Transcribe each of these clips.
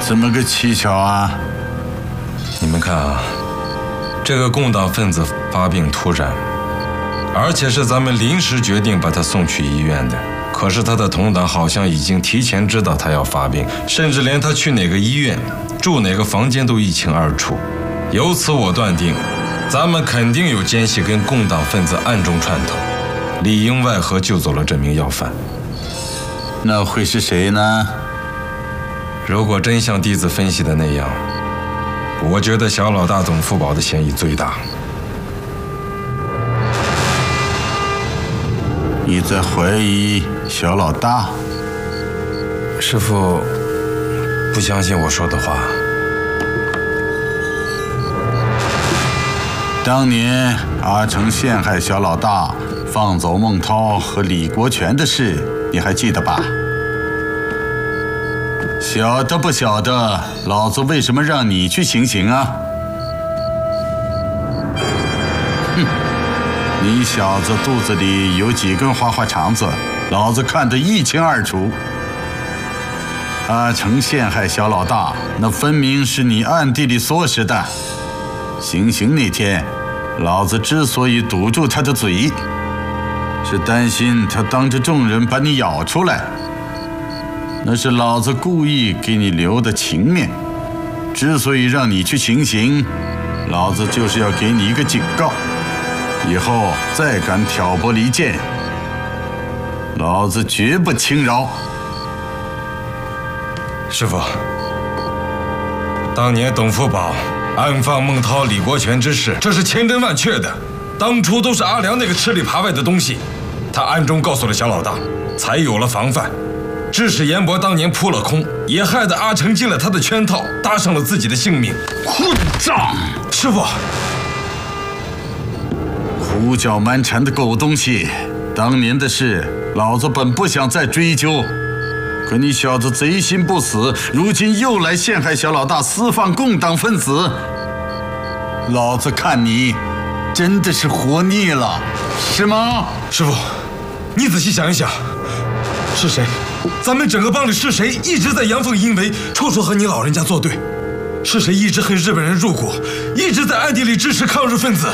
怎么个蹊跷啊？ 你们看啊，这个共党分子发病突然，而且是咱们临时决定把他送去医院的。可是他的同党好像已经提前知道他要发病，甚至连他去哪个医院、住哪个房间都一清二楚。由此我断定，咱们肯定有奸细跟共党分子暗中串通，里应外合救走了这名要犯。 那会是谁呢？ 如果真像弟子分析的那样，我觉得小老大董福宝的嫌疑最大。 你在怀疑小老大？ 师父不相信我说的话。 当年阿成陷害小老大，放走孟涛和李国权的事，你还记得吧？晓得不晓得老子为什么让你去行刑啊？哼，你小子肚子里有几根花花肠子，老子看得一清二楚。阿成陷害小老大，那分明是你暗地里唆使的。行刑那天，老子之所以堵住他的嘴，是担心他当着众人把你咬出来。那是老子故意给你留的情面。之所以让你去行刑，老子就是要给你一个警告，以后再敢挑拨离间，老子绝不轻饶。 师父，当年董福宝暗放孟涛、李国权之事，这是千真万确的。当初都是阿良那个吃里扒外的东西，他暗中告诉了小老大，才有了防范，致使严伯当年扑了空，也害得阿成进了他的圈套，搭上了自己的性命。 混账！ 师父， 胡搅蛮缠的狗东西！当年的事，老子本不想再追究。可你小子贼心不死，如今又来陷害小老大，私放共党分子，老子看你真的是活腻了，是吗？ 师父，你仔细想一想，是谁？咱们整个帮里是谁一直在阳奉阴违，处处和你老人家作对？是谁一直恨日本人入股，一直在暗地里支持抗日分子？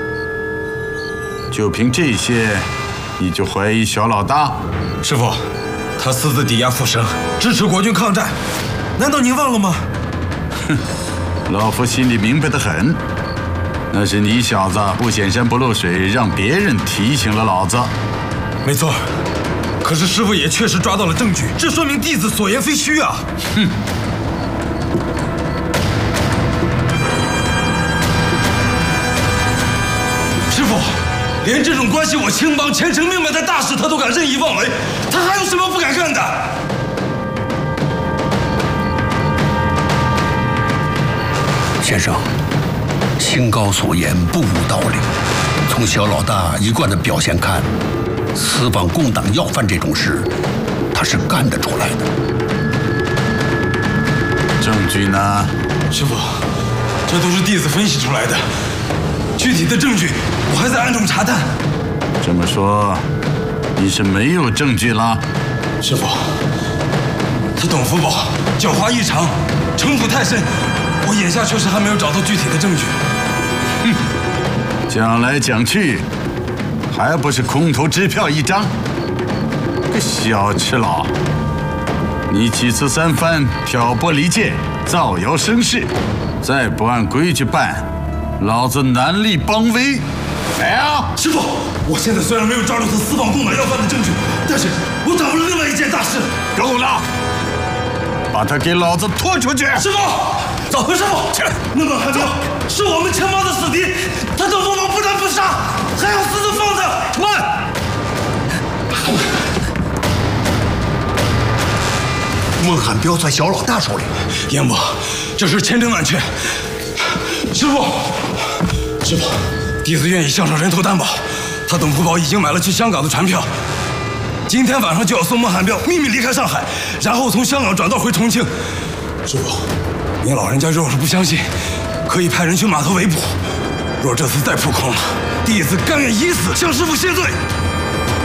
就凭这些，你就怀疑小老大？ 师父，他私自抵押附身，支持国军抗战，难道您忘了吗？ 哼，老夫心里明白得很。那是你小子不显山不漏水，让别人提醒了老子。 没错，可是师父也确实抓到了证据，这说明弟子所言非虚啊！ 哼！ 师父，连这种关系我青帮前程命脉的大事，他都敢任意妄为，他还有什么不敢干的？ 先生，清高所言不无道理。从小老大一贯的表现看，私访共党要犯这种事，他是干得出来的。 证据呢？ 师父，这都是弟子分析出来的，具体的证据我还在暗中查探。 这么说，你是没有证据了？ 师父，他董福宝狡猾异常，城府太深，我眼下确实还没有找到具体的证据。 哼，讲来讲去，还不是空头支票一张？个小赤佬，你几次三番挑拨离间，造谣生事，再不按规矩办，老子难立邦威！来啊！ 师父，我现在虽然没有抓住他私访共党要犯的证据，但是我掌握了另外一件大事。 够了，把他给老子拖出去！ 师父，走，师父，起来。那么韩彪是我们青帮的死敌，他董福宝不但不杀，还要私自放着。慢！ 孟汉彪在小老大手里。 严伯，这事千真万确。师父，师父，弟子愿意向上人头担保，他董福宝已经买了去香港的船票，今天晚上就要送孟汉彪秘密离开上海，然后从香港转道回重庆。师父，您老人家若是不相信，可以派人去码头围捕。若这次再扑空了，弟子甘愿以死向师父谢罪。